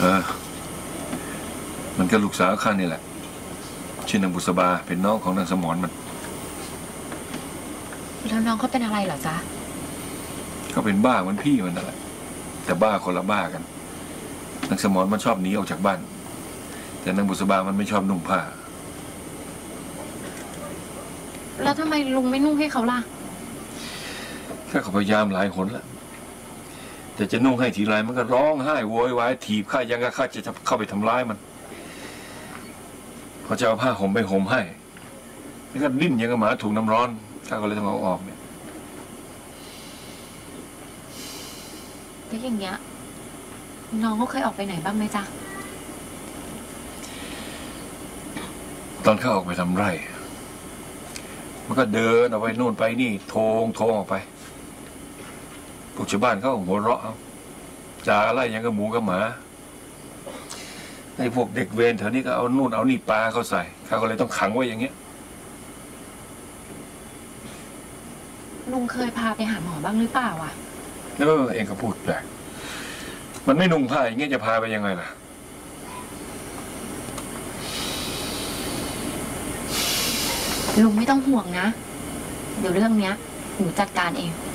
มันก็ลูกสาวข้านี่แหละชื่อนางบุษบาเป็นน้องของนางสมรมันแล้วน้องเขาเป็นอะไรเหรอจ๊ะก็เป็นบ้าเหมือนพี่มันนั่นแหละแต่บ้าคนละบ้ากันนางสมรมันชอบหนีออกจากบ้านแต่นางบุษบามันไม่ชอบนุ่งผ้าแล้วทำไมลุงไม่นุ่งให้เขาล่ะข้าพยายามหลายหนแล้วแต่จะนุ่งให้ทีไรมันก็ร้องไห้โวยวายถีบข้ายังกับข้าจะเข้าไปทำร้ายมันเขาจะเอาผ้าห่มไปห่มให้แล้วก็ดิ้นยังกับหมาถูกน้ำร้อนข้าก็เลยต้องเอาออกเนี่ยแล้วอย่างเงี้ยน้องเขาเคยออกไปไหนบ้างไหมจ๊ะตอนข้าออกไปทำไร่มันก็เดินออกไปนู่นไปนี่โทงออกไปพวกชาวบ้านเขาหัวเราะจ่าอะไรยังกับหมูกับหมาไอ้พวกเด็กเวรแถวนี้ก็เอานู่นเอานี่ปลาเขาใส่ข้าก็เลยต้องขังไว้อย่างเงี้ยลุงเคยพาไปหาหมอบ้างหรือเปล่าอ่ะเองก็พูดแปลกมันไม่นุ่งผ้าอย่างเงี้ยจะพาไปยังไงล่ะลุงไม่ต้องห่วงนะเดี๋ยวเรื่องเนี้ยหนูจัดการเอง